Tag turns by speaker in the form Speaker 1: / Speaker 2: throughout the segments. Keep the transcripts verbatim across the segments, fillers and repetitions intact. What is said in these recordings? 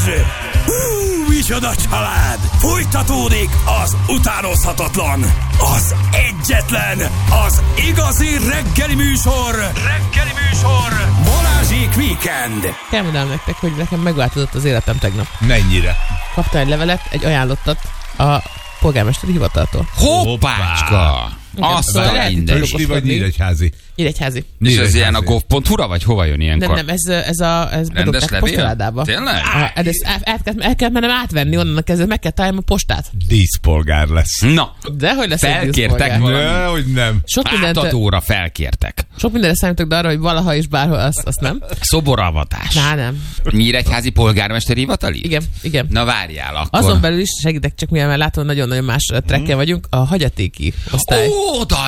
Speaker 1: Hú, micsoda család! Folytatódik az utánozhatatlan, az egyetlen, az igazi reggeli műsor, reggeli műsor, Balázsék Weekend.
Speaker 2: Kell mondanom nektek, hogy nekem megváltozott az életem tegnap.
Speaker 3: Mennyire?
Speaker 2: Kaptam egy levelet, egy ajánlottat a polgármesteri hivataltól.
Speaker 4: Hoppácska! Azt a minden.
Speaker 3: Pesti vagy Nyíregyházi?
Speaker 2: Nyíregyházi.
Speaker 4: És ez ilyen a gov pont hu-ra, vagy hova jön ilyenkor?
Speaker 2: Nem, nem, ez, ez a ez bedobták postaládába.
Speaker 4: Tényleg?
Speaker 2: El, el, el, el kell mennem átvenni onnan kezdve, meg kell találnom a postát.
Speaker 3: Díszpolgár lesz.
Speaker 4: Na,
Speaker 2: de hogy lesz
Speaker 4: felkértek valami?
Speaker 3: Ne, hogy nem.
Speaker 2: Sok mindent,
Speaker 4: átadóra felkértek.
Speaker 2: Sok mindenre számítok, de arra, hogy valaha is bárhol, azt, azt nem.
Speaker 4: Szoboravatás.
Speaker 2: Ná, nem.
Speaker 4: Nyíregyházi polgármesteri hivatali?
Speaker 2: Igen, igen.
Speaker 4: Na várjál akkor.
Speaker 2: Azon belül is segítek, csak milyen, mert látom, nagyon-nagyon más trekken vagyunk, a hagyatéki osztály.
Speaker 4: Oda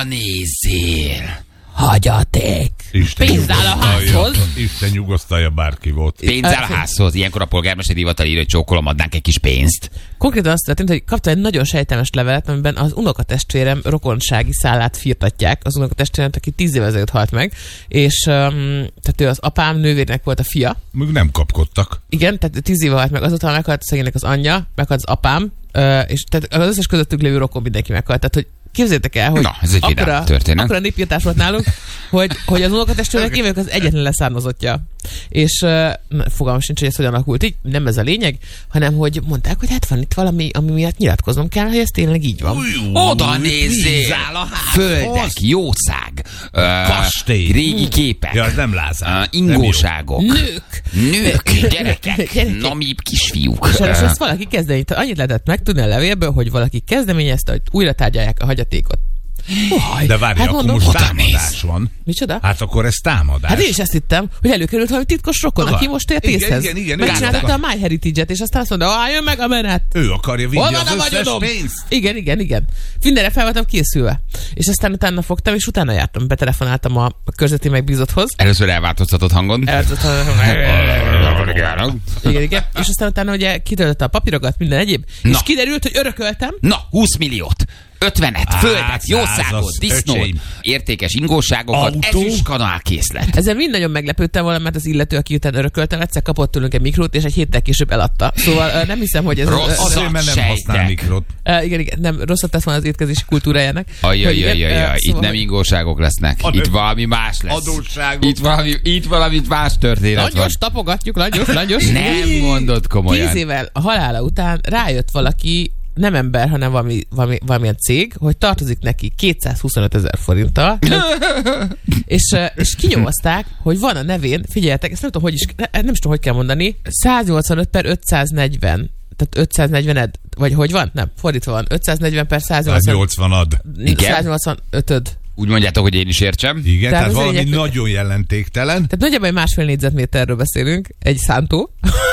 Speaker 4: nézzél!
Speaker 2: Hagyaték. Pénz áll a házhoz.
Speaker 3: Isten nyugosztalja, bárki volt.
Speaker 4: Pénz áll a házhoz. Ilyenkor a polgármesteri hivatal írja, hogy csókolom, adnánk egy kis pénzt.
Speaker 2: Konkrétan azt történt, hogy kaptam egy nagyon sejtelmes levelet, amiben az unokatestvérem rokonsági szállát firtatják. Az unokatestvérem, aki tíz évvel ezelőtt halt meg, és um, tehát ő az apám nővérnek volt a fia.
Speaker 3: Még nem kapkodtak.
Speaker 2: Igen, tehát tíz éve halt meg, azután meghalt szegénynek az anyja, meghalt az apám, uh, és tehát az összes közöttük lévő rokon mindenki meghalt. Tehát, hogy képzeljétek el, hogy
Speaker 4: na, ez egy
Speaker 2: akkora, akkora népírtás volt nálunk, hogy, hogy az unokatestvérnek én vagyok az egyetlen leszármazottja. És uh, fogalmam sincs, hogy ez hogyan alakult így, nem ez a lényeg, hanem hogy mondták, hogy hát van itt valami, ami miatt nyilatkoznom kell, hogy ez tényleg így van.
Speaker 4: Oda nézzél! Földek, jószág, kastély, régi képek,
Speaker 3: ja, nem Lázár,
Speaker 4: uh, ingóságok,
Speaker 2: nők,
Speaker 4: nők, gyerekek, gyerekek. Namibb kisfiúk.
Speaker 2: És uh, ezt valaki kezdeményezte. Annyit lehetett megtudni a levélből, hogy valaki kezdeményezte, hogy újra tárgyalják a hagyatékot.
Speaker 3: Oh, de várj, hát akkor mondom, most támadás van.
Speaker 2: Micsoda?
Speaker 3: Hát akkor ez támadás.
Speaker 2: Hát én is ezt hittem, hogy előkerült valami titkos rokon, aki most ért észhez.
Speaker 3: Igen, igen,
Speaker 2: megcsinálta a My Heritage-et, és aztán azt mondta, hogy jön meg a menet.
Speaker 3: Ő akarja vinni az összes
Speaker 2: vagyodom?
Speaker 3: pénzt.
Speaker 2: Igen, igen, igen. Mindenre fel voltam készülve. És aztán utána fogtam, és utána jártam. Betelefonáltam a körzeti megbízotthoz.
Speaker 4: Először elváltoztatott hangon.
Speaker 2: Igen, igen. És aztán utána ugye kitöltötte a papírokat, minden egyéb. Na. És kiderült, hogy örököltem.
Speaker 4: Na, húsz milliót. ötvenet,
Speaker 3: Á,
Speaker 4: földet, jószágot, disznót,
Speaker 3: öcsém.
Speaker 4: értékes ingóságokat, ezüst kanálkészlet.
Speaker 2: Ezzel mind nagyon meglepődtem volna, mert az illető, aki után örököltem, egyszer kapott tőlünk egy mikrót, és egy héttel később eladta. Szóval nem hiszem, hogy ez...
Speaker 4: Rossz
Speaker 3: azért, mert nem használ mikrot.
Speaker 2: Uh, igen, igen, nem, rosszat tesz volna az étkezési kultúrájának.
Speaker 4: Ajajajajaj, itt nem ingóságok lesznek, itt valami más lesz.
Speaker 3: Adósságok.
Speaker 4: Itt valami, itt valami más történet van.
Speaker 2: Langyos, tapogatjuk, langyos, langyos.
Speaker 4: Nem mondod komolyan.
Speaker 2: Tíz évvel a halála után rájött valaki, nem ember, hanem valami, valami, valamilyen cég, hogy tartozik neki kétszázhuszonöt ezer forinttal, és, és kinyomozták, hogy van a nevén, figyeljetek, ezt nem tudom, hogy is, nem is tudom, hogy kell mondani, száznyolcvanöt per ötszáznegyven, tehát ötszáznegyvened, vagy hogy van? Nem, fordítva van, ötszáznegyven per
Speaker 3: száznyolcvanad.
Speaker 2: száznyolcvanötöd.
Speaker 4: Úgy mondjátok, hogy én is értsem.
Speaker 3: Igen, tehát, tehát valami
Speaker 2: lényeg,
Speaker 3: nagyon jelentéktelen.
Speaker 2: Tehát nagyjából egy másfél négyzetméterről beszélünk, egy szántó.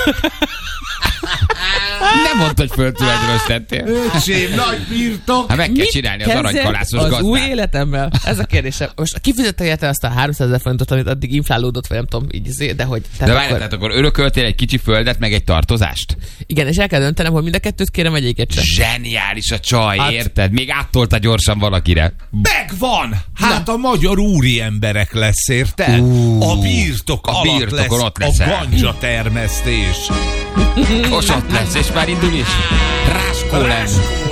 Speaker 4: Nem mondta, hogy földtulajdonosítettél.
Speaker 3: Öcsém, nagy birtok.
Speaker 4: Hát meg kell csinálni az aranykalászos
Speaker 2: gazdát.
Speaker 4: gazdát.
Speaker 2: Az új életemmel? Ez a kérdésem. Most kifizette érte azt a háromszázezer forintot, amit addig inflálódott, vagy nem tudom, így, de hogy...
Speaker 4: De várjál, akkor... tehát akkor örököltél egy kicsi földet, meg egy tartozást?
Speaker 2: Igen, és el kell döntenem, hogy mind a kettőt kérem, vagy egyiket sem.
Speaker 4: Zseniális a csaj, hát... érted? Még áttolta gyorsan valakire.
Speaker 3: Megvan! Hát na. A magyar úri emberek lesz, érted? Uh, a birtok
Speaker 4: a
Speaker 3: alatt
Speaker 4: birtokon
Speaker 3: lesz
Speaker 4: ott leszel.
Speaker 3: A ganja termesztés.
Speaker 4: Most ott lesz, és már indul is. Ráskólen.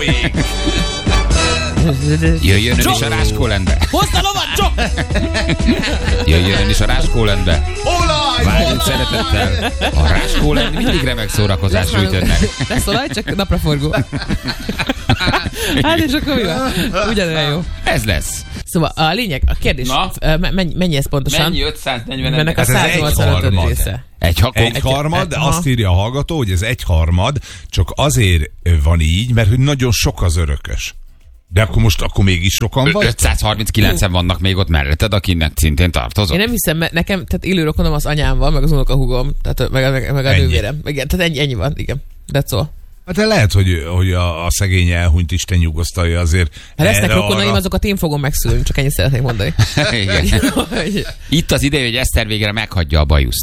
Speaker 4: Jöjjön ön is a Ráskólenbe.
Speaker 2: Hozd a lovat, Csok!
Speaker 4: Jöjjön ön is a Ráskólenbe.
Speaker 3: Olaj!
Speaker 4: Várjunk szeretettel. A Ráskólen mindig remek szórakozás nyújt önnek.
Speaker 2: Lesz olaj, csak napraforgó. Hát és akkor mi van? Ugyanolyan jó.
Speaker 4: Ez lesz.
Speaker 2: Szóval a lényeg, a kérdés, mennyi, mennyi ez pontosan?
Speaker 4: Mennyi ötszáznegyven?
Speaker 2: Ennek a száznyolcvanötöd része.
Speaker 4: Egy, ha-
Speaker 3: egy harmad, de azt írja a hallgató, hogy ez egy harmad, csak azért van így, mert hogy nagyon sok az örökös. De akkor most akkor mégis sokan vagy?
Speaker 4: ötszázharminckilencen vannak még ott melletted, akinek szintén tartozok.
Speaker 2: Én nem hiszem, mert nekem, tehát élő rokonom az anyám van, meg az unokahúgom, tehát meg, meg, meg a nővérem. Igen, tehát ennyi, ennyi van, igen. That's all.
Speaker 3: Hát lehet, hogy, hogy a, a szegény elhunyt Isten nyugosztalja azért.
Speaker 2: Ha lesznek rokonaim,
Speaker 3: arra...
Speaker 2: azokat én fogom megszülni, csak ennyit szeretnék mondani.
Speaker 4: Itt az ideje, hogy Eszter végre meghagyja a bajuszt.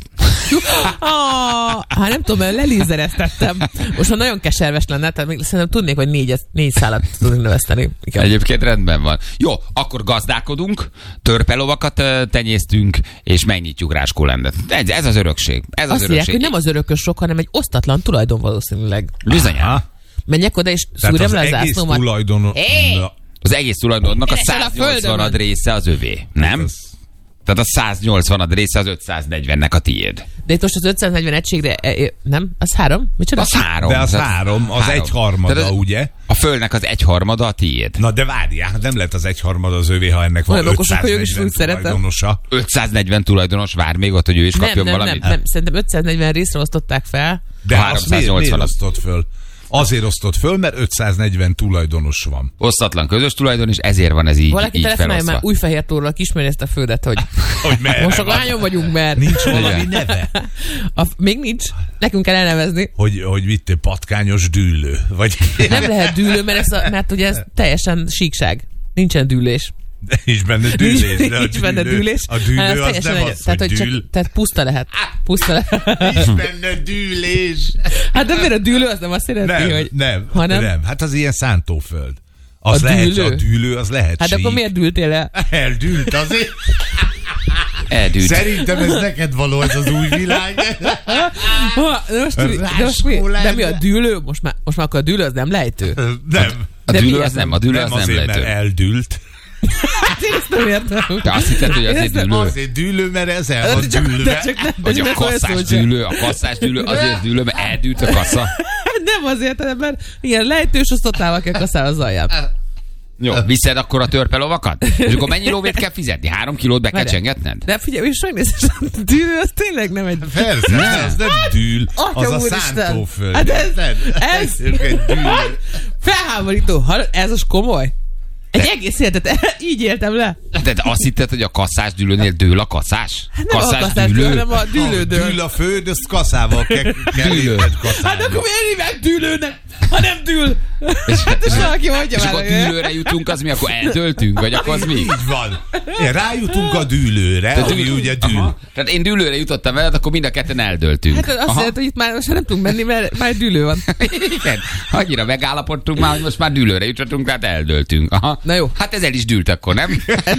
Speaker 2: Ah, hát nem tudom, mert lelízereztettem. Most már nagyon keserves lenne, tehát még szerintem tudnék, hogy négy, négy szálat tudnék növeszteni. Igen.
Speaker 4: Egyébként rendben van. Jó, akkor gazdálkodunk, törpelovakat tenyésztünk, és megnyitjuk Ráskólendet. Ez, ez az örökség. Ez az
Speaker 2: Azt
Speaker 4: örökség.
Speaker 2: mondják, hogy nem az örökösök, hanem egy osztatlan tulajdon valószínűleg.
Speaker 4: Bizonyán.
Speaker 2: Menjek oda, és
Speaker 3: Tehát
Speaker 2: szúrjam
Speaker 3: az
Speaker 2: le a
Speaker 3: egész
Speaker 2: zászlómat.
Speaker 3: tulajdonos...
Speaker 2: Hé!
Speaker 4: Az egész tulajdonnak a
Speaker 2: Keresel a
Speaker 4: száznyolcvan
Speaker 2: földön.
Speaker 4: része az övé, nem?
Speaker 3: Ez...
Speaker 4: Tehát a száznyolcvan része az ötszáznegyvennek a tiéd.
Speaker 2: De itt most az ötszáznegyven egységre, e, e, nem? Az három? Micsoda?
Speaker 4: Az három.
Speaker 3: De az
Speaker 4: Tehát
Speaker 3: három, az
Speaker 4: három.
Speaker 3: egyharmada,
Speaker 4: Tehát az-
Speaker 3: ugye?
Speaker 4: A földnek az egyharmada a tiéd.
Speaker 3: Na de várjál, hát nem lehet az egyharmada az övé, ha ennek van
Speaker 2: Olyan okosok vagyok, és
Speaker 3: ötszáznegyven
Speaker 2: úgy szeretem.
Speaker 3: tulajdonosa.
Speaker 4: ötszáznegyven tulajdonos vár még ott, hogy ő is
Speaker 2: Nem,
Speaker 4: kapjon
Speaker 2: nem, nem,
Speaker 4: valamit.
Speaker 2: nem. Szerintem ötszáznegyven részre osztották fel.
Speaker 3: De
Speaker 4: A
Speaker 3: azt miért, miért
Speaker 4: háromszáznyolcvan
Speaker 3: osztott föl? Azért osztott föl, mert ötszáznegyven tulajdonos van.
Speaker 4: Osztatlan közös tulajdon, és ezért van ez így,
Speaker 2: Valaki
Speaker 4: így
Speaker 2: telefonálja már
Speaker 4: felosztva.
Speaker 2: Újfehértórról, ismeri ezt a földet, hogy
Speaker 3: Hogy merre
Speaker 2: most csak
Speaker 3: van?
Speaker 2: lányon vagyunk, mert
Speaker 3: Nincs valami neve?
Speaker 2: a, még nincs. Nekünk kell elnevezni.
Speaker 3: Hogy, hogy vitte patkányos dűlő? Vagy
Speaker 2: Nem lehet dűlő, mert, ez a, mert ugye ez teljesen síkság. Nincsen dűlés.
Speaker 3: de nincs benne dűlés. De a
Speaker 2: Nincs benne
Speaker 3: dűlő,
Speaker 2: dűlés.
Speaker 3: a dűlő
Speaker 2: hanem
Speaker 3: az
Speaker 2: teljesen
Speaker 3: nem
Speaker 2: egy-
Speaker 3: az,
Speaker 2: tehát,
Speaker 3: hogy
Speaker 2: hogy
Speaker 3: dűl.
Speaker 2: csak, tehát puszta lehet. Puszta lehet.
Speaker 3: Nincs benne dűlés.
Speaker 2: Hát de miért a dűlő az nem azt jelenti,
Speaker 3: Nem,
Speaker 2: hogy...
Speaker 3: nem,
Speaker 2: hanem-
Speaker 3: nem. Hát az ilyen szántóföld. Az
Speaker 2: A
Speaker 3: lehet,
Speaker 2: dűlő?
Speaker 3: a dűlő, az lehet
Speaker 2: Hát
Speaker 3: sík.
Speaker 2: akkor miért dűltél el?
Speaker 3: Eldűlt azért.
Speaker 4: Eldűlt.
Speaker 3: Szerintem ez neked való, ez az új világ.
Speaker 2: Ha, de, most, de, most mi, de mi a dűlő? Most már, most már akkor a dűlő az nem lejtő?
Speaker 3: Nem.
Speaker 4: A
Speaker 2: De
Speaker 4: dűlő
Speaker 2: miért
Speaker 4: az nem, a dűlő
Speaker 3: Nem
Speaker 4: az nem
Speaker 3: azért, mert
Speaker 4: lejtő.
Speaker 3: eldűlt.
Speaker 2: Hát én ezt nem értem.
Speaker 4: Te azt hitted, hogy
Speaker 2: Én
Speaker 4: azért
Speaker 2: ezt nem-
Speaker 4: dűlő?
Speaker 3: Azért dűlő, mert ez el
Speaker 2: De
Speaker 3: van
Speaker 2: csak, de
Speaker 3: dűlve.
Speaker 2: csak nem, de
Speaker 4: Vagy
Speaker 2: csak
Speaker 4: a
Speaker 2: nem olyan szó
Speaker 4: kasszás
Speaker 2: sem.
Speaker 4: dűlő, a kasszás dűlő azért dűlő, mert eldűlt a kassa.
Speaker 2: Nem azért, hanem mert ilyen lejtős osztottával kell kasszálni az alját.
Speaker 4: Jó, viszed akkor a törpelovakat? És akkor mennyi lóvét kell fizetni? Három kilót be kell
Speaker 2: Várjál.
Speaker 4: csengetned?
Speaker 2: De figyelj, és megnézed, a dűlő az tényleg nem egy...
Speaker 3: Persze, nem. az nem dűl,
Speaker 2: Atya
Speaker 3: az a
Speaker 2: úristen.
Speaker 3: szántóföld.
Speaker 2: Hát ez-
Speaker 3: Nem,
Speaker 2: ez-
Speaker 3: egy dűlő.
Speaker 2: Felháborító. Hallod? Ez az komoly. Egy egész életet így éltem le.
Speaker 4: De te azt hitted, hogy a kasszás dűlőnél dől a kasszás?
Speaker 2: Hát nem a kasszás dűlő, hanem a dűlődől.
Speaker 3: Dűl a föld, azt kaszával kell, kell
Speaker 4: Dűlő.
Speaker 3: érted
Speaker 2: Hát
Speaker 3: kaszálni.
Speaker 2: akkor miért hívják dűlőnek, ha nem dűl? Hát és valaki mondja
Speaker 4: És
Speaker 2: már.
Speaker 4: akkor
Speaker 2: hogy-
Speaker 4: dűlőre jutunk, az mi? Akkor eldöltünk? Vagy akkor az mi?
Speaker 3: Így van. Én rájutunk a dűlőre,
Speaker 4: Te
Speaker 3: ami
Speaker 4: dűl-
Speaker 3: ugye dűl.
Speaker 4: Aha. Tehát én dűlőre jutottam veled, akkor mind a ketten eldöltünk.
Speaker 2: Hát azt
Speaker 4: Aha.
Speaker 2: jelenti, hogy itt már most nem tudunk menni, mert már dűlő van.
Speaker 4: Igen, annyira megállapodtunk már, hogy most már dűlőre jutottunk, tehát eldöltünk. Aha.
Speaker 2: Na jó.
Speaker 4: Hát ez el is dűlt akkor, nem? Hát,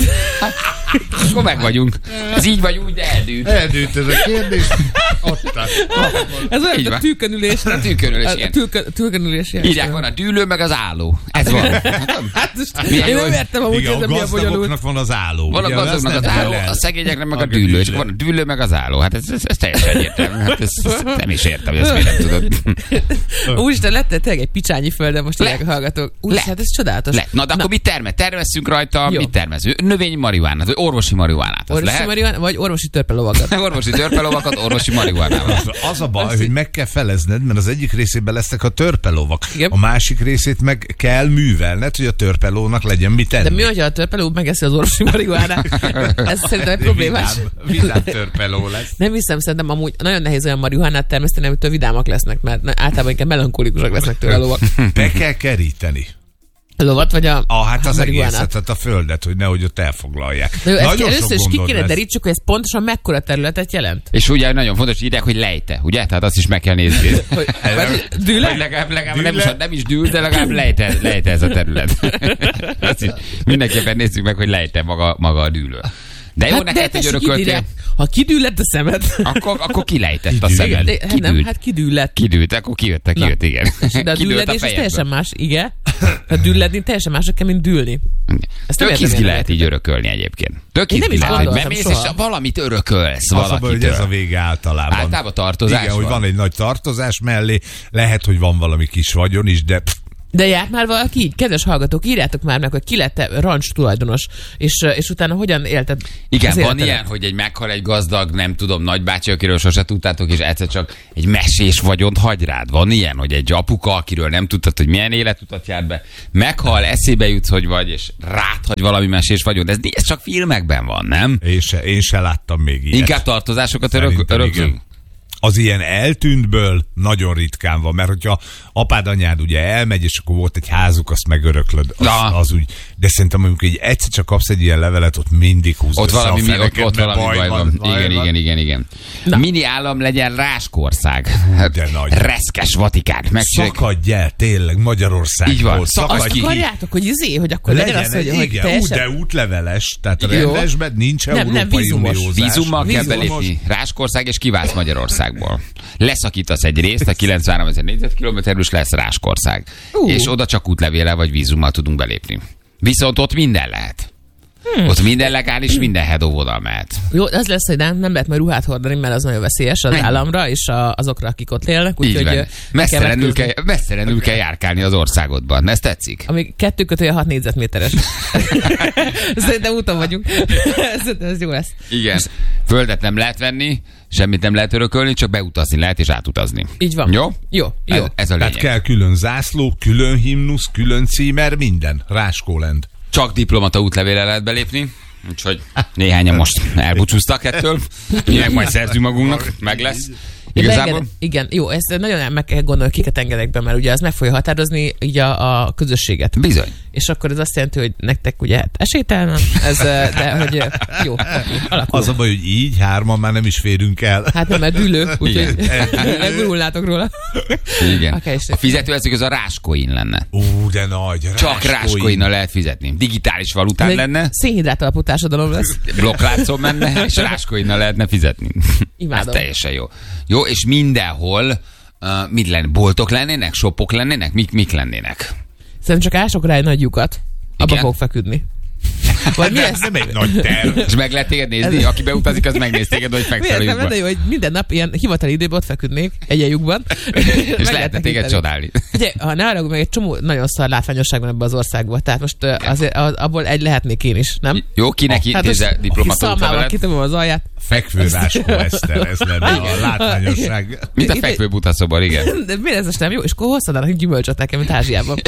Speaker 4: akkor meg vagyunk. Ez így vagy úgy, de eldűlt.
Speaker 3: Eldűlt ez a kérdés. Ott áll.
Speaker 2: Ez olyan,
Speaker 4: Így
Speaker 2: mint a
Speaker 4: van.
Speaker 2: tűkönülés.
Speaker 4: A tűkönülés,
Speaker 2: A
Speaker 4: ilyen.
Speaker 2: tűkö- Tűkönülés. ilyen.
Speaker 4: Írják, van a dűlő, meg az álló. Ez van.
Speaker 2: Hát most
Speaker 4: Milyen
Speaker 2: én
Speaker 4: jó,
Speaker 2: nem
Speaker 4: hogy-
Speaker 2: értem amúgy,
Speaker 3: Igen,
Speaker 2: ez
Speaker 3: a
Speaker 2: a milyen bonyolult.
Speaker 3: gazdagoknak van az álló.
Speaker 4: Van a
Speaker 3: ugye,
Speaker 4: gazdagnak
Speaker 3: azt
Speaker 4: az
Speaker 3: nem
Speaker 4: álló,
Speaker 3: kell el.
Speaker 4: a szegényeknek meg a
Speaker 3: A
Speaker 4: dűlő. És
Speaker 3: dűlő.
Speaker 4: akkor van a dűlő, meg az álló. Hát ez, ez, ez teljesen egyértelmű. Hát ez, ez nem is értem, hogy ezt miért nem tudod.
Speaker 2: Úristen, lett tényleg egy picsányi földem, most
Speaker 4: Le.
Speaker 2: írják a hallgatók. Úristen, hát ez csodálatos.
Speaker 4: Le. Na, de akkor mit termel? Termesszünk rajta,
Speaker 2: Jó.
Speaker 4: mit termezünk? Növényi marihuánát, vagy orvosi marihuánát. Az
Speaker 2: Orvosi
Speaker 4: lehet?
Speaker 2: marihuana, vagy orvosi törpelovakat.
Speaker 4: Orvosi törpelovakat, orvosi marihuánával.
Speaker 3: Az a baj, hogy meg kell felezned, mert az egyik részében lesznek a törpelovak.
Speaker 2: Igen.
Speaker 3: A másik részét meg kell művelned, hogy a törpelónak legyen mit tenni.
Speaker 2: De mi, hogyha a törpeló megeszi az orvosi marihuánát? Ez szerintem egy problémás.
Speaker 3: Vidám, vidám törpeló lesz.
Speaker 2: Nem hiszem, szerintem amúgy nagyon nehéz olyan marihuánát termeszteni, amitől vidámak lesznek, mert na- általában inkább melankolikusak lesznek tőle a lovak.
Speaker 3: Be kell keríteni.
Speaker 2: A lovat vagy a,
Speaker 3: Ah, hát az
Speaker 2: marihuánát.
Speaker 3: egészet, tehát a földet, hogy nehogy ott elfoglalják.
Speaker 2: Na jó, ezt
Speaker 3: Nagyon
Speaker 2: először
Speaker 3: sok
Speaker 2: is ki
Speaker 3: gondod
Speaker 2: kéne
Speaker 3: lesz.
Speaker 2: derítsük, hogy ez pontosan mekkora területet jelent.
Speaker 4: És ugye nagyon fontos, hogy írják, hogy lejte, ugye? Tehát azt is meg kell nézni.
Speaker 2: Hogy, vagy dűle?
Speaker 4: Hogy legalább, legalább nem, is, nem is dűl, de legalább lejte, lejte ez a terület. Azt is mindenképpen nézzük meg, hogy lejte maga, maga a dűlő. De jó,
Speaker 2: Hát,
Speaker 4: neked, hogy
Speaker 2: tessék,
Speaker 4: örököltél,
Speaker 2: írják, ha kidüllett a szemed.
Speaker 4: akkor, akkor kilejtett a
Speaker 3: Kidűlt.
Speaker 4: szemed.
Speaker 2: De, hát nem, hát kidüllett.
Speaker 4: Kidűlt, akkor kijött, kijött, igen.
Speaker 2: De a
Speaker 4: Kidőlt
Speaker 2: dülledés az
Speaker 4: fejedből.
Speaker 2: teljesen más, igen. A dülledni teljesen mások kell, mint dűlni. Ezt nem
Speaker 4: Tök
Speaker 2: értem,
Speaker 4: izgi
Speaker 2: én
Speaker 4: lehet
Speaker 2: nem
Speaker 4: így örökölni egyébként. Tök
Speaker 2: Én nem
Speaker 4: izgi
Speaker 2: is
Speaker 4: lehet, hogy
Speaker 2: gondoltam
Speaker 4: bemész, és
Speaker 2: soha.
Speaker 4: valamit örökölsz
Speaker 3: Az a baj, hogy ez a
Speaker 4: valakitől.
Speaker 3: vége általában.
Speaker 4: Általában tartozás
Speaker 3: Igen, hogy
Speaker 4: van.
Speaker 3: van egy nagy tartozás mellé, lehet, hogy van valami kis vagyon is, de pff,
Speaker 2: De járt már valaki így? Kedves hallgatók, írjátok már meg, hogy ki lett rancs tulajdonos, és, és utána hogyan élted
Speaker 4: Igen,
Speaker 2: az
Speaker 4: van
Speaker 2: életedet?
Speaker 4: ilyen, hogy egy meghal egy gazdag, nem tudom, nagybácsi, akiről sose tudtátok, és egyszer csak egy mesés vagyont hagy rád. Van ilyen, hogy egy apuka, akiről nem tudtad, hogy milyen életutat járt be, meghal, eszébe jutsz, hogy vagy, és rád hagy valami mesés vagyont. Ez, ez csak filmekben van, nem?
Speaker 3: én se, én se láttam még ilyet.
Speaker 4: Inkább tartozásokat örök,
Speaker 3: Szerintem
Speaker 4: öröklünk?
Speaker 3: igen. Az ilyen eltűntből nagyon ritkán van, mert hogyha apád, anyád ugye elmegy, és akkor volt egy házuk, azt megöröklöd, az, az úgy. De szerintem amikor így egyszer csak kapsz egy ilyen levelet, ott mindig húzd
Speaker 4: ott valami,
Speaker 3: a feneket,
Speaker 4: ott, ott valami baj, baj van.
Speaker 3: van.
Speaker 4: Igen,
Speaker 3: van.
Speaker 4: igen, igen, igen.
Speaker 2: Na.
Speaker 4: Mini állam legyen Ráskország.
Speaker 3: De nagy.
Speaker 4: Reszkes Vatikán. Megcsinálják.
Speaker 3: Szakadj el, tényleg, Magyarországból.
Speaker 4: Így van.
Speaker 3: Szakadj
Speaker 2: Azt
Speaker 3: ki.
Speaker 2: akarjátok, hogy izé, hogy akkor legyen,
Speaker 3: Legyen,
Speaker 2: az, hogy, hogy
Speaker 3: igen,
Speaker 2: teljesen...
Speaker 3: út, de útleveles, tehát a
Speaker 2: Jó.
Speaker 3: rendesben nincs
Speaker 2: Nem, nem,
Speaker 3: európai
Speaker 2: vízumos.
Speaker 3: uniózás.
Speaker 4: Vízummal kell
Speaker 2: Vízumos.
Speaker 4: belépni Ráskország, és kiválsz Magyarországból. Leszakítasz egy részt, a kilencvenhárom ezer négyzetkilométerből, és lesz Ráskország.
Speaker 2: Uh.
Speaker 4: És oda csak útlevéllel vagy vízummal tudunk belépni. Viszont ott minden lehet. Hmm. Ott minden legális, minden hedóvodal mehet.
Speaker 2: Jó, az lesz, hogy nem, nem lehet majd ruhát hordani, mert az nagyon veszélyes az
Speaker 4: Mennyi?
Speaker 2: államra és a, azokra, akik ott élnek.
Speaker 4: Így
Speaker 2: Úgyhogy
Speaker 4: van.
Speaker 2: ö,
Speaker 4: Messzelenül
Speaker 2: megküzdeni.
Speaker 4: kell, messzelenül kell járkálni az országodban. Ez tetszik?
Speaker 2: Ami kettő kötője hat négyzetméteres. Szerintem úton vagyunk. Szerintem ez jó lesz.
Speaker 4: Igen. Földet nem lehet venni, semmit nem lehet örökölni, csak beutazni lehet és átutazni.
Speaker 2: Így van.
Speaker 4: Jó?
Speaker 2: Jó, jó.
Speaker 4: Ez, ez a
Speaker 3: Tehát
Speaker 4: lényeg.
Speaker 3: kell külön zászló, külön himnusz, külön címer, minden. Ráskólend.
Speaker 4: Csak diplomata útlevéllel lehet belépni, úgyhogy néhányan most elbúcsúztak ettől. Mi meg majd szerzünk magunknak, meg lesz. Igazából...
Speaker 2: Beenged, igen, jó, ezt nagyon meg kell gondolni, kiket engedek be, mert ugye ez meg fogja határozni így a, a közösséget.
Speaker 4: Bizony.
Speaker 2: És akkor ez azt jelenti, hogy nektek ugye hát esélytelen, ez, de hogy jó, alakul.
Speaker 3: Az a baj, hogy így hárman már nem is férünk el.
Speaker 2: Hát nem, mert dűlő, úgyhogy
Speaker 4: Igen.
Speaker 2: elgurulnátok róla.
Speaker 4: Igen.
Speaker 2: Akár is.
Speaker 4: A fizetőeszköz az a ráskoin lenne.
Speaker 3: Ú, de nagy.
Speaker 4: Csak ráskoinnal lehet fizetni. Digitális valután lenne,
Speaker 2: Szénhidrát alapú társadalom lesz.
Speaker 4: blokkláncon menne, és ráskoinnal lehetne fizetni.
Speaker 2: Imádom.
Speaker 4: Ez teljesen jó. Jó, és mindenhol uh, mit lenne? Boltok lennének? Shopok lennének? Mik, mik lennének?
Speaker 2: Szerintem csak ások rá egy nagy lyukat, abba
Speaker 4: Igen?
Speaker 2: fog feküdni. Vagy mi ez?
Speaker 3: Nem egy nagy terv.
Speaker 4: És meg lehet téged nézni? Aki beutazik, az megnéz téged, hogy
Speaker 2: Mi ez?
Speaker 4: fekszel a
Speaker 2: Nem
Speaker 4: lyukba.
Speaker 2: lenne jó, hogy minden nap ilyen hivatali időben ott feküdnék egy ilyen lyukban.
Speaker 4: És lehetne téged csodálni.
Speaker 2: Ugye, ha ne arra, meg egy csomó nagyon szar látványosság van ebben az országban, tehát most ö, azért az, abból egy lehetnék én is, nem?
Speaker 4: Jó, kinek intézel
Speaker 2: most
Speaker 4: diplomata
Speaker 2: szalmával
Speaker 4: útlevelet?
Speaker 2: kitömöm az alját.
Speaker 3: Fekvő Ráskó Eszter, ez lenne a látványosság.
Speaker 4: Mint a
Speaker 2: Ide-
Speaker 4: fekvő butaszobor, igen.
Speaker 2: De miért ez most nem jó? És akkor hozzanának gyümölcsöt nekem, mint Ázsiában.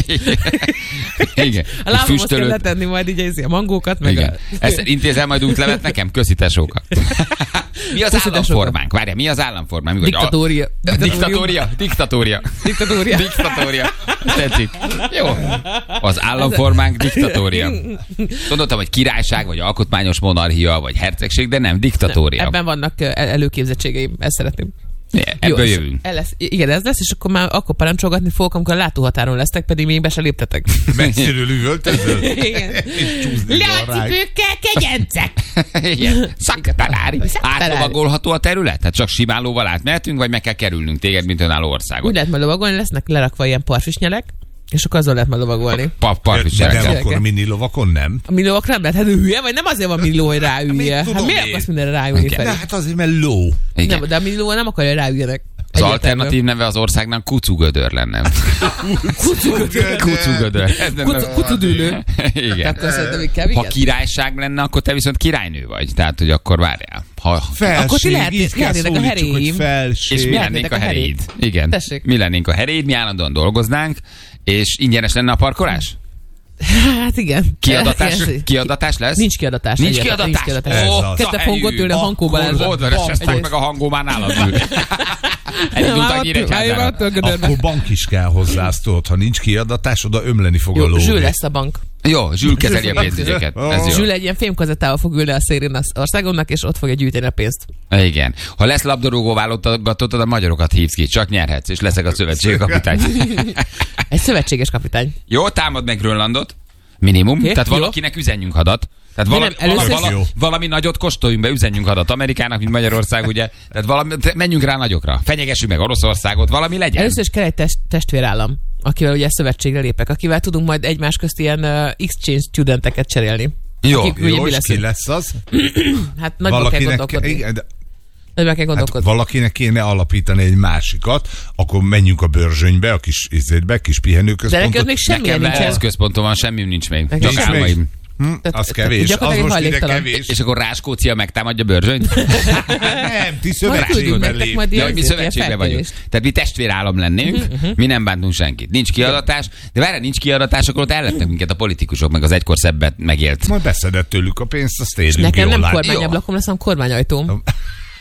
Speaker 4: Igen.
Speaker 2: A
Speaker 4: Egy
Speaker 2: lábamhoz kell
Speaker 4: füstölőt.
Speaker 2: letenni majd így izé a mangókat, meg
Speaker 4: Igen.
Speaker 2: a...
Speaker 4: Ezt intézel majd útlevet nekem? Köszi tesókat. Mi az
Speaker 2: Köszi,
Speaker 4: államformánk? Várjál, mi az államformánk? Mi vagy a-
Speaker 2: Diktatória.
Speaker 4: Diktatória? Diktatória.
Speaker 2: Diktatória.
Speaker 4: Diktatória. Tetszik. Jó. Az államformánk diktatória. Gondoltam, hogy királyság, vagy alkotmányos monarchia, vagy hercegség, de nem, diktatória.
Speaker 2: Ebben vannak ö, el- előképzettségeim, ezt szeretném.
Speaker 4: Ebből
Speaker 2: és
Speaker 4: jövünk.
Speaker 2: el lesz, igen, ez lesz, és akkor már akkor parancsolgatni fogok, amikor a látóhatáron lesztek, pedig még be se léptetek.
Speaker 3: Messziről üvöltözöl?
Speaker 2: Igen.
Speaker 3: És csúszni van rá.
Speaker 2: Láncipőkkel, kegyencek!
Speaker 4: Igen. Szaktalári.
Speaker 2: Szaktalári.
Speaker 4: Átlovagolható a terület? Tehát csak simán lóval átmehetünk, vagy meg kell kerülnünk téged, mint önálló országot?
Speaker 2: Úgy lehet majd lovagolni, lesznek lerakva ilyen parfisnyelek, és akkor azon lehet majd lovagolni.
Speaker 4: Pa,
Speaker 3: De
Speaker 4: parfisserekkel.
Speaker 3: nem akkor mini lovakon nem?
Speaker 2: A millióak nem lehet, hát ő hülye, vagy nem azért van millió, hogy ráülje.
Speaker 3: Mit
Speaker 2: Hát
Speaker 3: tudom
Speaker 2: miért
Speaker 3: én?
Speaker 2: akarsz mindenre ráülni
Speaker 4: Igen.
Speaker 3: De
Speaker 2: felé?
Speaker 3: hát azért, mert ló.
Speaker 4: Igen.
Speaker 2: Nem, de a millió nem akarja, hogy ráüljenek.
Speaker 4: Az
Speaker 2: Egyértelmű.
Speaker 4: alternatív neve az országnak Kucugödör lenne. Kucugödör. Ez lenne-
Speaker 2: Kucu- Kucudűlő.
Speaker 4: Igen.
Speaker 2: Akkor szerintem inkább
Speaker 4: Ha
Speaker 2: igen.
Speaker 4: királyság lenne, akkor te viszont királynő vagy. Tehát, hogy akkor várjál. Ha,
Speaker 3: Felség,
Speaker 2: Akkor ti lehet-
Speaker 3: így kell
Speaker 2: lehetnének a
Speaker 3: szólítsuk, hogy
Speaker 2: heréim.
Speaker 3: felség.
Speaker 4: és mi
Speaker 2: Lehetnétek
Speaker 4: lennénk a
Speaker 2: a
Speaker 4: heréid.
Speaker 2: heréd.
Speaker 4: Igen.
Speaker 2: Tessék.
Speaker 4: Mi lennénk a heréid, mi állandóan dolgoznánk, és ingyenes lenne a parkolás?
Speaker 2: Hát igen.
Speaker 4: Kiadatás,
Speaker 2: Ez-
Speaker 4: kiadatás lesz?
Speaker 2: Nincs kiadatás.
Speaker 4: Nincs
Speaker 2: egyáltalán,
Speaker 4: kiadatás.
Speaker 2: Nincs kiadatás.
Speaker 3: Ez
Speaker 4: Ó,
Speaker 3: az.
Speaker 2: Ketten fogunk ott ülni a Hankó Balázsra.
Speaker 4: Oldalra sesztek meg a hangó, már nálad ül. Elindult a Nyíregyházára.
Speaker 3: Akkor bank is kell hozzá, azt tudod, ha nincs kiadatás, oda ömleni fog a
Speaker 2: Jó,
Speaker 3: ló.
Speaker 2: Zsül lesz a bank.
Speaker 4: Jó, Zsül kezeli a pénzügyeket. Ez jó.
Speaker 2: Zsül egy ilyen fémkazettával fog ülni a szélén az országomnak, és ott fogja gyűjteni a pénzt.
Speaker 4: Igen. Ha lesz labdarúgó válogatotod, a magyarokat hívsz ki, csak nyerhetsz, és leszek a szövetségi kapitány.
Speaker 2: Egy szövetséges kapitány.
Speaker 4: Jó, támad meg Grönlandot. Minimum.
Speaker 2: Oké,
Speaker 4: Tehát
Speaker 2: jó.
Speaker 4: valakinek üzenjünk hadat. Tehát valami,
Speaker 2: nem, először
Speaker 4: valami,
Speaker 3: is-
Speaker 4: valami, valami nagyot kóstoljunk be, üzenjünk hadat Amerikának, mint Magyarország, ugye. Tehát valami, te- menjünk rá nagyokra. Fenyegessük meg Oroszországot, valami legyen.
Speaker 2: Először is kell egy test, testvérállam, akivel ugye szövetségre lépek, akivel tudunk majd egymás közt ilyen uh, exchange studenteket cserélni.
Speaker 4: Jó,
Speaker 2: Akik, ugye,
Speaker 3: Jó,
Speaker 2: mi
Speaker 3: és ki
Speaker 2: leszünk.
Speaker 3: lesz az?
Speaker 2: Hát nagyban kell gondolkodni.
Speaker 3: igen, de
Speaker 2: Nagyban kell
Speaker 3: hát
Speaker 2: gondolkodni.
Speaker 3: valakinek kéne alapítani egy másikat, akkor menjünk a Börzsönybe, a kis izétbe, kis
Speaker 2: De neked
Speaker 3: pihenőközpontot.
Speaker 2: még semmilyen
Speaker 4: Nekem
Speaker 2: nincsen.
Speaker 4: ez központom van, semmi nincs még.
Speaker 2: Nekem
Speaker 4: Csak
Speaker 3: nincs
Speaker 2: semmi.
Speaker 3: még.
Speaker 4: álmaim.
Speaker 3: Hm,
Speaker 2: Tehát-
Speaker 3: az kevés, az
Speaker 2: gyakorlatilag
Speaker 3: most ide
Speaker 2: hajléktalan.
Speaker 3: kevés.
Speaker 4: És akkor Ráskócia megtámadja Börzsönyt?
Speaker 3: Nem, ti
Speaker 2: Majd küldünk
Speaker 3: szövetségben
Speaker 2: nektek majd
Speaker 3: lép.
Speaker 4: Ja, hogy mi
Speaker 2: ilyen
Speaker 4: szövetségben vagyunk.
Speaker 2: felkérést.
Speaker 4: Tehát mi testvérállam lennénk, mi nem bántunk senkit. Nincs kiadatás, de várj, nincs kiadatás, akkor ott ellepnek minket a politikusok, meg az egykor szebbet megélt.
Speaker 3: Majd beszedett tőlük a pénzt, azt érünk
Speaker 2: Nekem
Speaker 3: jól
Speaker 2: nem
Speaker 3: látni.
Speaker 2: kormányablakom lesz, hanem kormányajtóm.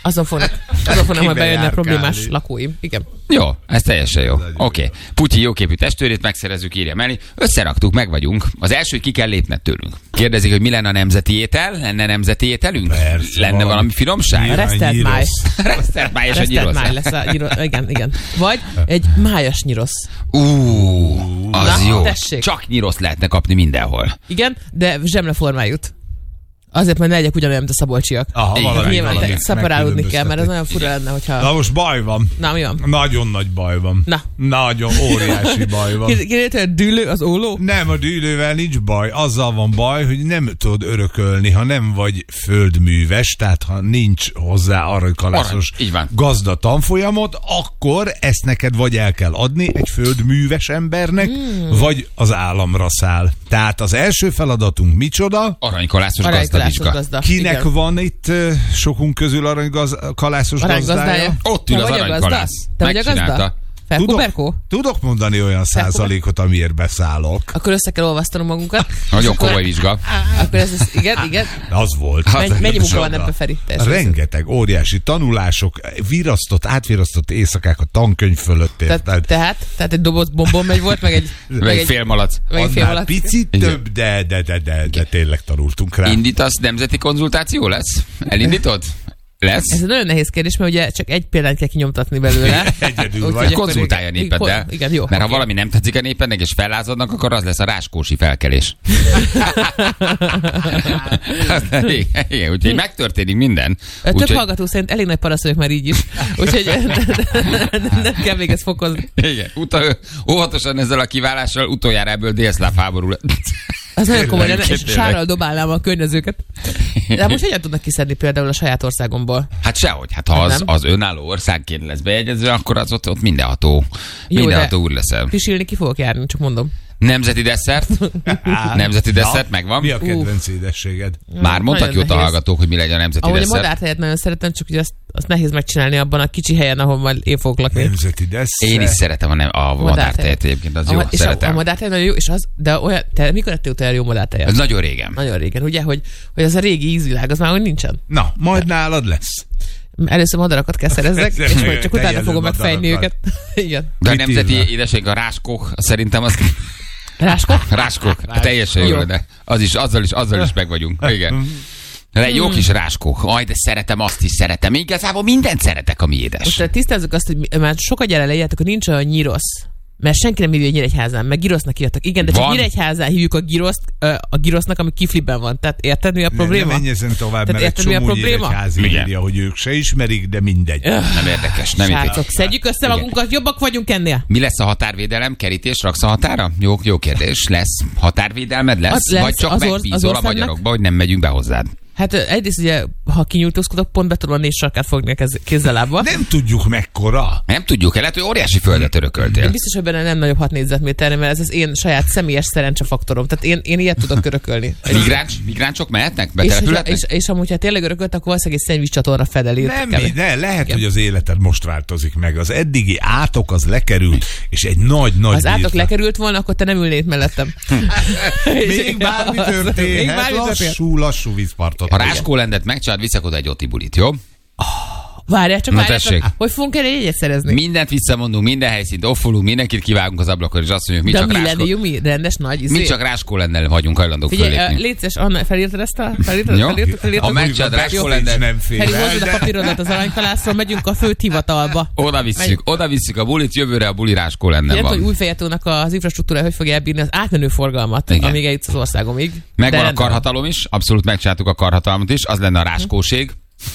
Speaker 2: Azon fognak, azon fognak majd bejönni a
Speaker 3: Kibejárkálni.
Speaker 2: problémás lakóim. Igen.
Speaker 4: Jó, ez teljesen jó. Oké. Okay. Putyi jóképű testőrét megszerezzük, írja Meli. Összeraktuk, meg vagyunk. Az első, hogy ki kell lépned tőlünk. Kérdezik, hogy mi lenne a nemzeti étel? Lenne nemzeti ételünk?
Speaker 3: Persze,
Speaker 4: lenne
Speaker 3: valami.
Speaker 4: valami finomság?
Speaker 2: A resztelt
Speaker 3: nyirosz.
Speaker 2: máj.
Speaker 4: Resztelt máj és a
Speaker 2: Resztelt
Speaker 4: nyirosz.
Speaker 2: máj lesz a nyirosz. Igen, igen. Vagy egy májas nyirosz.
Speaker 4: Ú, az
Speaker 2: Na,
Speaker 4: jó.
Speaker 2: tessék.
Speaker 4: Csak nyirosz lehetne kapni mindenhol.
Speaker 2: Igen, de zsemleformájút. Azért, mert ne legyek ugyanolyan, mint a szabolcsiak.
Speaker 3: Aha,
Speaker 4: Igen,
Speaker 3: valami,
Speaker 2: Nyilván
Speaker 3: valami
Speaker 2: te- szeparálódni kell, mert ez nagyon fura
Speaker 4: Igen.
Speaker 2: lenne, hogyha...
Speaker 3: Na most baj van.
Speaker 2: Na, mi van?
Speaker 3: Nagyon nagy baj van.
Speaker 2: Na.
Speaker 3: Nagyon óriási baj van.
Speaker 2: Kérdezte, hogy a dűlő az óló?
Speaker 3: Nem, a dűlővel nincs baj. Azzal van baj, hogy nem tudod örökölni, ha nem vagy földműves, tehát ha nincs hozzá aranykalászos
Speaker 4: Arany, így van.
Speaker 3: gazda tanfolyamot, akkor ezt neked vagy el kell adni egy földműves embernek, hmm. vagy az államra száll. Tehát az első feladatunk micsoda?
Speaker 4: Aranykalászos
Speaker 2: Aranykalászos
Speaker 4: gazdavizsga.
Speaker 2: gazda.
Speaker 3: Kinek
Speaker 2: Igen.
Speaker 3: van itt uh, sokunk közül aranykalászos
Speaker 2: Aranygazdája?
Speaker 3: gazdája?
Speaker 4: Ott ül
Speaker 2: Te
Speaker 4: az
Speaker 2: vagy a gazda?
Speaker 4: aranykalász.
Speaker 2: Te vagy a gazda?
Speaker 4: Megcsinálta.
Speaker 2: Felkuberkó?
Speaker 3: tudok mondani olyan százalékot, amiért beszállok.
Speaker 2: Akkor össze kell olvasztanunk magunkat.
Speaker 4: Nagyon
Speaker 2: Akkor-
Speaker 4: komoly vizsga.
Speaker 2: Akkor ez, ez igen, igen.
Speaker 3: Az volt.
Speaker 2: Menj, mennyi munka van
Speaker 3: Csoda.
Speaker 2: ebbe, Feri? Teljesen
Speaker 3: Rengeteg óriási tanulások, virasztott, átvirasztott éjszakák a tankönyv fölött.
Speaker 2: Tehát,
Speaker 3: érted?
Speaker 2: tehát, tehát egy doboz bombon volt, meg egy,
Speaker 4: Meg egy félmalac.
Speaker 2: meg egy fél
Speaker 3: Annál
Speaker 2: alatt.
Speaker 3: picit
Speaker 4: Igen.
Speaker 3: több, de, de, de, de, de tényleg tanultunk rá.
Speaker 4: Indítasz, nemzeti konzultáció lesz? Elindítod? Lesz?
Speaker 2: Ez egy nagyon nehéz kérdés, mert ugye csak egy példányt kell kinyomtatni belőle.
Speaker 3: Egyedül
Speaker 2: Úgyhogy
Speaker 3: vagy.
Speaker 2: akkor
Speaker 4: Konzultálja a
Speaker 2: igen.
Speaker 4: népeddel.
Speaker 2: Igen, jó.
Speaker 4: Mert ha
Speaker 2: oké.
Speaker 4: valami nem tetszik a népednek, és fellázadnak, akkor az lesz a ráskósi felkelés. igen, igen, úgyhogy megtörténik minden.
Speaker 2: Több
Speaker 4: Úgyhogy,
Speaker 2: hallgató szerint elég nagy parasz vagyok már így is. Úgyhogy nem kell még ezt fokozni.
Speaker 4: igen, uta, óvatosan ezzel a kiválással utoljára ebből délszláv háború lett.
Speaker 2: Az nagyon komoly lenne, és
Speaker 4: Tényleg.
Speaker 2: sárral dobálnám a környezőket. De most hogyan tudnak kiszedni például a saját országomból?
Speaker 4: Hát sehogy, hát ha
Speaker 2: Hát
Speaker 4: az,
Speaker 2: nem.
Speaker 4: az önálló országként lesz bejegyezve, akkor az ott, ott mindenható,
Speaker 2: Jó,
Speaker 4: mindenható
Speaker 2: de-
Speaker 4: úr leszel.
Speaker 2: Pisilni ki fogok járni, csak mondom.
Speaker 4: Nemzeti desszert? Nemzeti desszert
Speaker 3: Na,
Speaker 4: megvan?
Speaker 3: Mi a kedvenc édességed?
Speaker 4: Már mondtak
Speaker 2: Nagyon
Speaker 4: jót a
Speaker 2: nehéz.
Speaker 4: hallgatók, hogy mi legyen a nemzeti
Speaker 2: Ahogy a
Speaker 4: desszert.
Speaker 2: madártejet nagyon szeretem, csak ugye azt, azt nehéz megcsinálni abban a kicsi helyen, ahol majd én fogok lakni.
Speaker 3: Nemzeti desszert.
Speaker 4: Én is szeretem a, nem, a madártejet egyébként, az jó,
Speaker 2: A- és a, a
Speaker 4: szeretem.
Speaker 2: madártej nagyon jó, és az, de olyan, te mikor ettél utoljára jó madártejet?
Speaker 4: Ez nagyon régen.
Speaker 2: Nagyon régen, ugye, hogy, hogy az a régi ízvilág, az már hogy nincsen.
Speaker 3: Na, majd nálad lesz.
Speaker 2: Először madarakat kell szerezzek, és majd csak utána
Speaker 3: Tejelő
Speaker 2: fogom megfejni
Speaker 3: madarakat.
Speaker 2: őket. Igen.
Speaker 4: De a
Speaker 3: Mit
Speaker 4: nemzeti
Speaker 3: írnak?
Speaker 4: édesség a ráskok, szerintem az...
Speaker 2: Ráskok?
Speaker 4: Ráskok, teljesen jó,
Speaker 2: Jó.
Speaker 4: de az is, azzal is, azzal is meg vagyunk. Igen. De jó kis ráskok. Aj, de szeretem, azt is szeretem. Igazából mindent szeretek, ami édes.
Speaker 2: Most eh, tisztázzuk azt, hogy mi- már sokat gyere leírjátok, hogy nincs olyan nyirosz. Mert senki nem hívja Nyíregyházán, meg girosznak írtak. Igen, de csak
Speaker 4: Van.
Speaker 2: Nyíregyházán hívjuk a giroszt, ö, a girosznak, ami kifliben van. Tehát érted, mi a
Speaker 3: Ne,
Speaker 2: probléma?
Speaker 3: ne menj ezen tovább,
Speaker 2: Tehát
Speaker 3: mert egy
Speaker 2: érted, mi a
Speaker 3: csomó
Speaker 2: probléma?
Speaker 3: nyíregyházi
Speaker 4: Igen.
Speaker 3: írja, hogy ők se ismerik, de mindegy.
Speaker 4: Nem érdekes, nem
Speaker 2: Srácok,
Speaker 4: érdekes.
Speaker 2: szedjük össze
Speaker 4: Igen.
Speaker 2: magunkat, jobbak vagyunk ennél.
Speaker 4: Mi lesz a határvédelem? Kerítés raksz a határa? Jó, jó kérdés. Lesz határvédelmed? Lesz?
Speaker 2: Az lesz,
Speaker 4: Vagy csak
Speaker 2: az orsz-
Speaker 4: megbízol
Speaker 2: az
Speaker 4: a
Speaker 2: országnak?
Speaker 4: magyarokba, hogy nem megyünk be hozzád?
Speaker 2: Hát ö, egyrészt ugye, ha kinyújtózkodok, pont be tudom a négy sarkát fogni a kez- kézzel lábba.
Speaker 3: Nem tudjuk mekkora.
Speaker 4: Nem tudjuk, el lehet, hogy óriási földet örököltél.
Speaker 2: Én biztos, hogy benne nem nagyobb hat négyzetméterre, mert ez az én saját személyes szerencsefaktorom. Tehát én, én ilyet tudok örökölni.
Speaker 4: Migráns, migránsok mehetnek?
Speaker 2: És, hogyha-
Speaker 4: Betelepülhetnek?
Speaker 2: és, és amúgy, ha tényleg örökölt, akkor valószínűleg egy szennyvíz csatorna fedeli.
Speaker 3: Nem, mi, ne, lehet, hogy az életed most változik meg. Az eddigi átok az lekerült, és egy nagy-nagy...
Speaker 2: Az átok
Speaker 3: birtok-
Speaker 2: lekerült volna, akkor te nem ülnéd mellettem.
Speaker 3: Még bármi
Speaker 2: Az-
Speaker 3: történhet,
Speaker 2: Még bármi történhet.
Speaker 3: lassú, lassú vízpartot.
Speaker 4: Ha ráskólendet megcsinálod, viszek oda egy otibulit, jó?
Speaker 2: Várjál csak,
Speaker 4: Na,
Speaker 2: várjál
Speaker 4: tessék.
Speaker 2: csak. Hogy fogunk erre jegyet szerezni?
Speaker 4: Mindent visszamondunk, minden helyszínt offolunk, mindenkit kivágunk az ablakon, és azt mondjuk, mi
Speaker 2: De
Speaker 4: csak
Speaker 2: mi
Speaker 4: ráskó...
Speaker 2: lenni, jó, mi? Rendes nagy izé?
Speaker 4: Mi csak ráskólennel vagyunk hajlandók
Speaker 2: Figyelj, uh,
Speaker 4: fölépni.
Speaker 2: légy szíves, Anna, felírtad ezt a... Felírtad,
Speaker 4: Jó.
Speaker 2: felírtad, felírtad?
Speaker 4: Ha megcsinálod
Speaker 3: Jó,
Speaker 4: ráskólendet,
Speaker 3: nem fél
Speaker 2: Feri,
Speaker 3: el,
Speaker 2: hozod a
Speaker 3: de-
Speaker 2: papírodat az aranykalászról, megyünk a főt hivatalba.
Speaker 4: oda visszük,
Speaker 2: Megy-
Speaker 4: oda visszük a bulit, jövőre a buli ráskólennel
Speaker 2: Érted, hogy
Speaker 4: van.
Speaker 2: Újfejetónak az infrastruktúra hogy fogja elbírni az átmenő forgalmat,
Speaker 4: Igen.
Speaker 2: amíg eljutsz az országomig.
Speaker 4: Megvan
Speaker 2: De
Speaker 4: a
Speaker 2: rendben.
Speaker 4: karhatalom is, abszolút megcsináltuk a karhatalmat is, az lenne a ráskóség.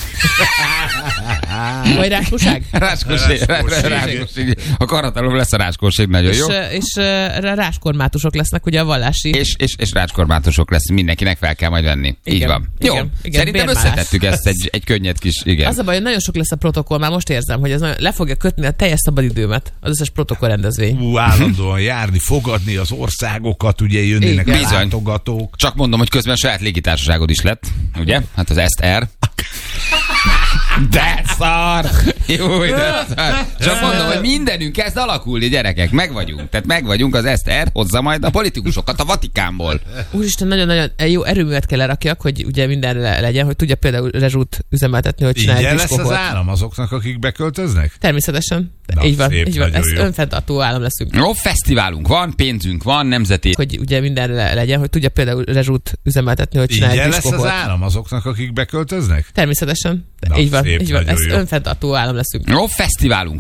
Speaker 2: Vagy ráskóság?
Speaker 4: Ráskóség.
Speaker 3: Ráskóség.
Speaker 4: Ráskóség. A karhatalom lesz a ráskóség, nagyon
Speaker 2: És,
Speaker 4: jó.
Speaker 2: ö, és uh, ráskormátusok lesznek ugye a vallási.
Speaker 4: És, és, és rácskormátosok lesz, mindenkinek fel kell majd venni. Így
Speaker 2: Igen,
Speaker 4: van.
Speaker 2: igen,
Speaker 4: Jó,
Speaker 2: igen,
Speaker 4: szerintem
Speaker 2: bérmálás.
Speaker 4: összetettük ezt egy, egy könnyed kis, igen.
Speaker 2: Az a baj, hogy nagyon sok lesz a protokoll, már most érzem, hogy ez nagyon, le fogja kötni a teljes szabadidőmet, az összes protokoll rendezvény.
Speaker 3: Ú, állandóan járni, fogadni az országokat, ugye jönnének
Speaker 2: Igen.
Speaker 3: a
Speaker 4: Bizony.
Speaker 3: látogatók.
Speaker 4: Csak mondom, hogy közben saját légitársaságod is lett, ugye? Hát az Est Air.
Speaker 3: De
Speaker 4: szar! Jó, de szar! Csak mondom, hogy mindenünk kezd alakulni, gyerekek, meg vagyunk. Tehát meg vagyunk, az Eszter hozza majd a politikusokat a Vatikánból.
Speaker 2: Úristen, nagyon-nagyon jó erőművet kell lerakjak, hogy ugye minden le- legyen, hogy tudja például rezsút üzemeltetni, hogy csinálj
Speaker 3: Ingyen
Speaker 2: egy
Speaker 3: lesz az
Speaker 2: diszkóhort.
Speaker 3: állam azoknak, akik beköltöznek?
Speaker 2: Természetesen.
Speaker 3: Na,
Speaker 2: így van,
Speaker 3: szép,
Speaker 2: így van.
Speaker 3: nagyon
Speaker 2: Ez
Speaker 3: jó.
Speaker 2: önfenntartó állam leszünk.
Speaker 4: Jó, fesztiválunk van, pénzünk van, nemzeti.
Speaker 2: Hogy ugye minden le- legyen, hogy tudja például rezsút üzemeltetni, hogy csinálj
Speaker 3: Ingyen
Speaker 2: egy
Speaker 3: lesz az
Speaker 2: diszkóhort.
Speaker 3: állam azoknak, akik beköltöznek?
Speaker 2: Természetesen.
Speaker 3: Na,
Speaker 2: így van,
Speaker 3: szép,
Speaker 2: így van.
Speaker 3: nagyon
Speaker 2: Ez
Speaker 3: jó.
Speaker 2: önfenntartó állam leszünk.
Speaker 4: Jó, fesztiválunk